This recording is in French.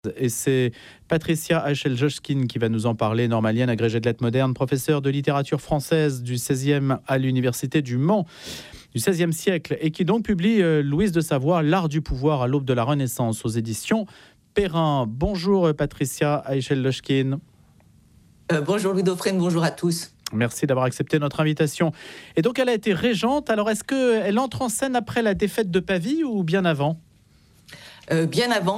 Et c'est Patricia Heichel-Joschkin qui va nous en parler, normalienne, agrégée de lettres modernes, professeure de littérature française du 16e à l'université du Mans du 16e siècle et qui donc publie Louise de Savoie, L'art du pouvoir à l'aube de la Renaissance aux éditions Perrin. Bonjour Patricia Heichel-Joschkin. Bonjour Louis Dauphren, bonjour à tous. Merci d'avoir accepté notre invitation. Et donc elle a été régente, alors est-ce qu'elle entre en scène après la défaite de Pavie ou bien avant ? Bien avant.